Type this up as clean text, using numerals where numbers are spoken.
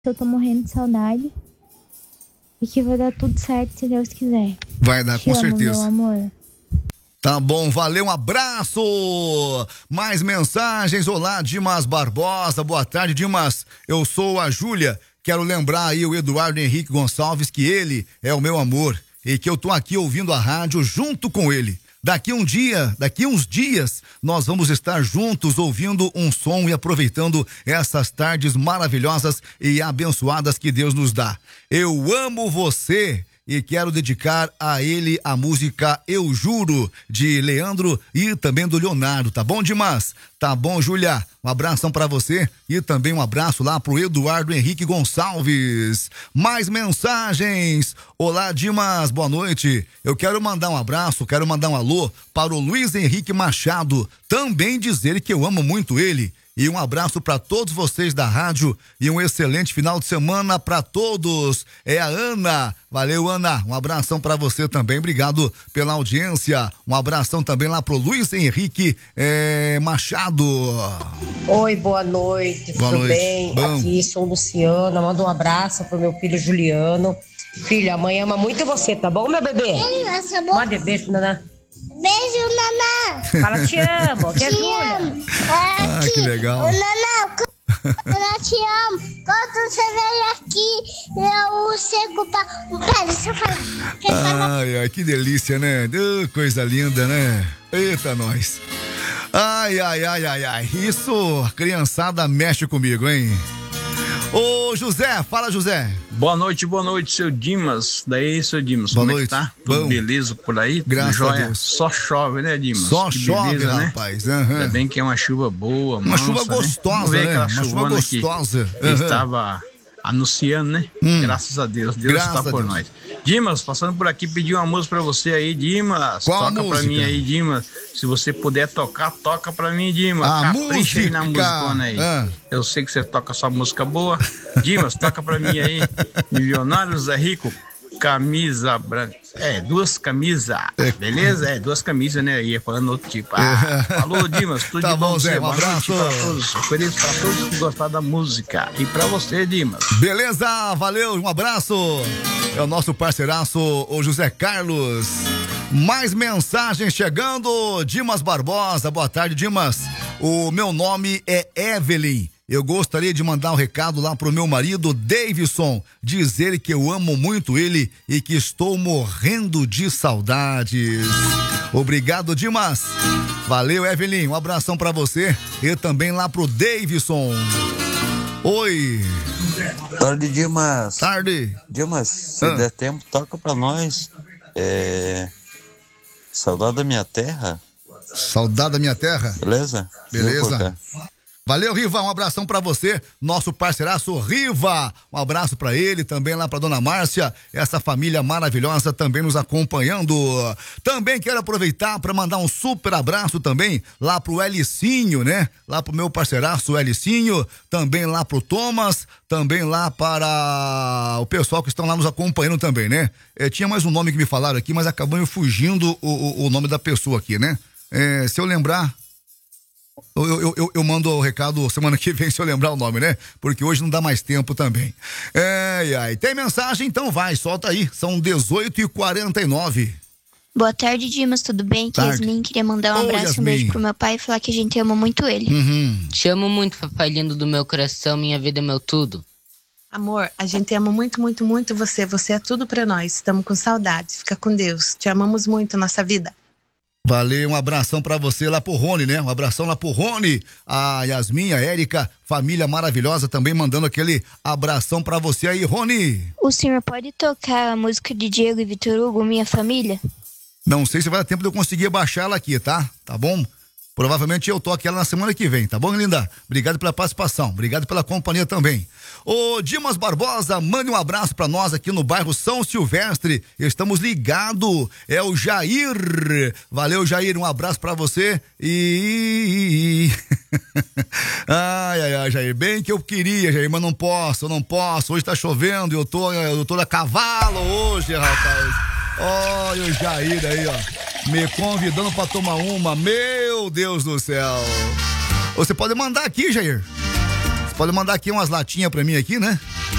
Eu tô morrendo de saudade. E que vai dar tudo certo se Deus quiser. Vai dar, com certeza. Meu amor. Tá bom, valeu, um abraço. Mais mensagens. Olá, Dimas Barbosa, boa tarde, Dimas. Eu sou a Júlia. Quero lembrar aí o Eduardo Henrique Gonçalves que ele é o meu amor e que eu tô aqui ouvindo a rádio junto com ele. Daqui uns dias, nós vamos estar juntos ouvindo um som e aproveitando essas tardes maravilhosas e abençoadas que Deus nos dá. Eu amo você e quero dedicar a ele a música Eu Juro, de Leandro e também do Leonardo. Tá bom, Dimas? Tá bom, Júlia? Um abração pra você e também um abraço lá pro Eduardo Henrique Gonçalves. Mais mensagens. Olá, Dimas, boa noite. Eu quero mandar um abraço, quero mandar um alô para o Luiz Henrique Machado. Também dizer que eu amo muito ele. E um abraço para todos vocês da rádio e um excelente final de semana para todos. É a Ana. Valeu, Ana. Um abração para você também. Obrigado pela audiência. Um abração também lá pro Luiz Henrique Machado. Oi, boa noite. Boa tudo noite. bem? Bom. Aqui sou Luciana. Manda um abraço pro meu filho Juliano. Filho, a mãe ama muito você, tá bom, meu bebê? Manda beijo, Naná. Beijo, Naná. Fala, te amo. Que é Te Júlia. amo. Ah, que legal. Ô, Naná, eu te amo. Quando você veio aqui, eu chego pra... Pera, deixa eu falar. Ai, que delícia, né? Coisa linda, né? Eita, nós. Ai. Isso, a criançada mexe comigo, hein? Ô, José, fala, José. Boa noite, seu Dimas. Daí, seu Dimas, Boa como noite. É que tá? Tudo Bom. beleza por aí? Graças Tudo a jóia? Deus. Só chove, né, Dimas? Só Que chove, beleza, né? rapaz. Ainda bem que é uma chuva boa, Uma mansa, chuva né? gostosa, Vamos ver né? aquela Uma chuva chuvona gostosa. que estava anunciando, né? Graças a Deus. Deus Graças está a por Deus. nós. Dimas, passando por aqui, pedi uma música pra você aí, Dimas. Qual toca música? pra mim aí, Dimas. Se você puder tocar, toca pra mim, Dimas. A Capricha aí na música. musicona aí. Ah. Eu sei que você toca só música boa. Dimas, toca pra mim aí. Milionário Zé Rico, camisa branca. Duas camisas. Beleza? Duas camisas, né? Ia falando outro tipo. Falou, Dimas, tudo Tá de bom, bom, Zé, um Boa noite abraço. pra todos. Ofereço pra todos que gostaram da música. E pra você, Dimas. Beleza, valeu, um abraço. É o nosso parceiraço, o José Carlos. Mais mensagens chegando. Dimas Barbosa, boa tarde, Dimas. O meu nome é Evelyn. Eu gostaria de mandar um recado lá pro meu marido, Davidson, dizer que eu amo muito ele e que estou morrendo de saudades. Obrigado, Dimas. Valeu, Evelyn, um abração pra você e também lá pro Davidson. Oi. Tarde, Dimas. Tarde. Dimas, se der tempo, toca pra nós. Saudade da minha terra. Saudade da minha terra. Beleza? Beleza. Valeu, Riva, um abração pra você, nosso parceiraço Riva, um abraço pra ele, também lá pra dona Márcia, essa família maravilhosa também nos acompanhando. Também quero aproveitar pra mandar um super abraço também lá pro Elicinho, né? Lá pro meu parceiraço Elicinho, também lá pro Thomas, também lá para o pessoal que estão lá nos acompanhando também, né? Tinha mais um nome que me falaram aqui, mas acabou me fugindo o nome da pessoa aqui, né? Se eu lembrar, eu mando o recado semana que vem, se eu lembrar o nome, né? Porque hoje não dá mais tempo também. Tem mensagem? Então vai, solta aí. São 18h49. Boa tarde, Dimas, tudo bem? Que Yasmin, queria mandar um abraço, Yasmin. um beijo pro meu pai e falar que a gente ama muito ele. Te amo muito, papai lindo do meu coração, minha vida é meu tudo. Amor, a gente ama muito, muito, muito você. Você é tudo pra nós. Estamos com saudade. Fica com Deus. Te amamos muito, nossa vida. Valeu, um abração pra você lá pro Rony, né? Um abração lá pro Rony, a Yasmin, a Érica, família maravilhosa também mandando aquele abração pra você aí, Rony. O senhor pode tocar a música de Diego e Vitor Hugo, Minha Família? Não sei se vai dar tempo de eu conseguir baixar ela aqui, tá? Tá bom? Provavelmente eu toque ela na semana que vem, tá bom, linda? Obrigado pela participação, obrigado pela companhia também. Ô Dimas Barbosa, mande um abraço pra nós aqui no bairro São Silvestre, estamos ligados, é o Jair. Valeu, Jair, um abraço pra você ai, Jair, bem que eu queria, Jair, mas não posso, hoje tá chovendo, eu tô a cavalo hoje, rapaz. Olha o Jair aí, ó, me convidando pra tomar uma, meu Deus do céu. Você pode mandar aqui, Jair. Pode mandar aqui umas latinhas pra mim aqui, né?